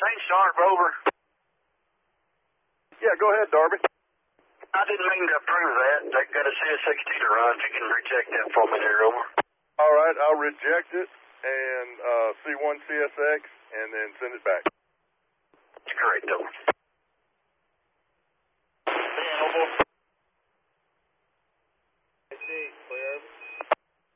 St. Sharp, over. Yeah, go ahead, Darby. I didn't mean to approve that. They got a CS16 to run. If you can reject that for me there, over. All right, I'll reject it and C1 CSX and then send it back. That's great, over. Yeah, over.